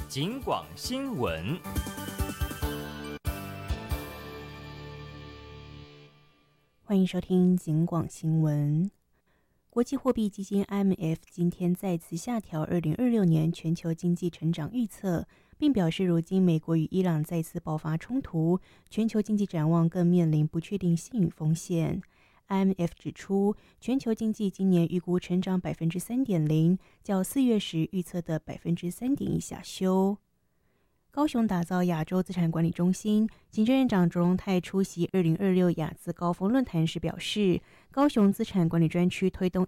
警广新闻。 欢迎收听警广新闻。国际货币基金 IMF 今天再次下调2026年全球经济成长预测，并表示如今美国与伊朗再次爆发冲突，全球经济展望更面临不确定性与风险。IMF 指出，全球经济今年预估成长 3.0%， 较4月时预测的 3.1% 下修。高雄打造亚洲资产管理中心，行政院长卓荣泰出席2026亚资高峰论坛时表示，高雄资产管理专区推动